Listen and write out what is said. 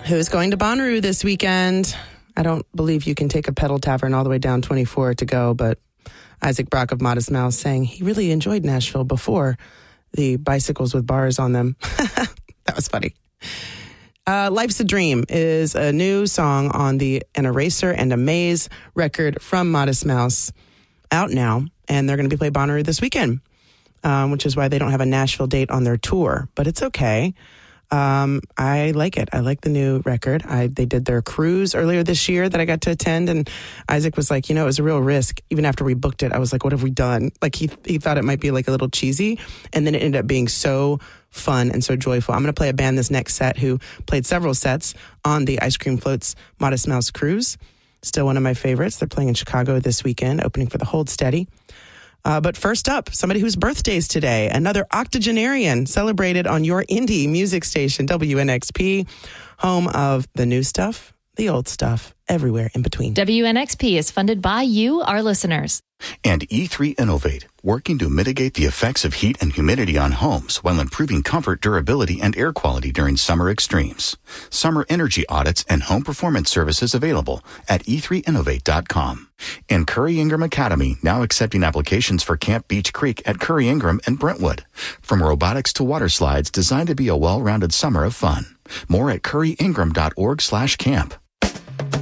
Who's going to Bonnaroo this weekend? I don't believe you can take a pedal tavern all the way down 24 to go, but Isaac Brock of Modest Mouse saying he really enjoyed Nashville before the bicycles with bars on them. That was funny. Life's a Dream is a new song on the An Eraser and a Maze record from Modest Mouse, out now, and they're going to be playing Bonnaroo this weekend, which is why they don't have a Nashville date on their tour, but it's okay. I like it. I like the new record. They did their cruise earlier this year that I got to attend, and Isaac was like, it was a real risk. Even after we booked it, I was like, what have we done? Like he thought it might be like a little cheesy, and then it ended up being so fun and so joyful. I'm going to play a band this next set who played several sets on the Ice Cream Float's Modest Mouse cruise. Still one of my favorites. They're playing in Chicago this weekend, opening for the Hold Steady. But first up, somebody whose birthday's today, another octogenarian celebrated on your indie music station, WNXP, home of the new stuff, the old stuff, everywhere in between. WNXP is funded by you, our listeners. And E3 Innovate, working to mitigate the effects of heat and humidity on homes while improving comfort, durability, and air quality during summer extremes. Summer energy audits and home performance services available at e3innovate.com. And Curry Ingram Academy, now accepting applications for Camp Beach Creek at Curry Ingram and Brentwood. From robotics to water slides, designed to be a well-rounded summer of fun. More at curryingram.org/camp.